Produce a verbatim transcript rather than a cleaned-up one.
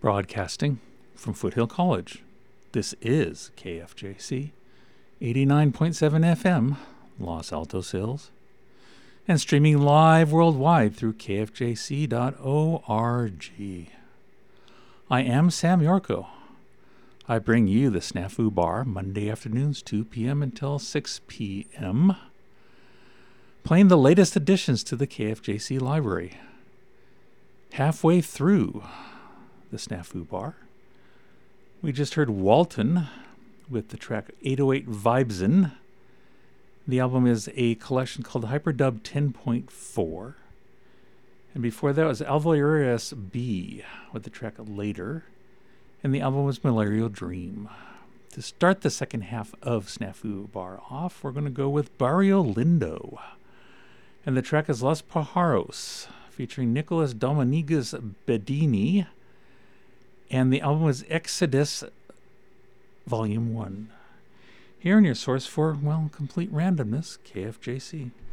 Broadcasting from Foothill College. This is K F J C eighty-nine point seven F M, Los Altos Hills, and streaming live worldwide through K F J C dot org. I am Sam Yorko. I bring you the Snafu Bar Monday afternoons, two p.m. until six p.m., playing the latest additions to the K F J C library. Halfway through the Snafu Bar, we just heard Walton with the track eight oh eight Vibes-In. The album is a collection called Hyperdub ten point four. And before that was Alvarez B with the track Later. And the album was Malarial Dream. To start the second half of Snafu Bar off, we're going to go with Barrio Lindo. And the track is Los Pajaros, featuring Nicolas Dominguez Bedini. And the album is Exodus Volume one. Here in your source for, well, complete randomness, K F J C.